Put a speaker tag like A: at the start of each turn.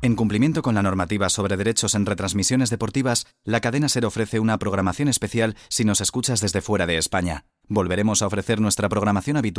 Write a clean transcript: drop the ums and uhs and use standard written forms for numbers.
A: En cumplimiento con la normativa sobre derechos en retransmisiones deportivas, la cadena SER ofrece una programación especial si nos escuchas desde fuera de España. Volveremos a ofrecer nuestra programación habitual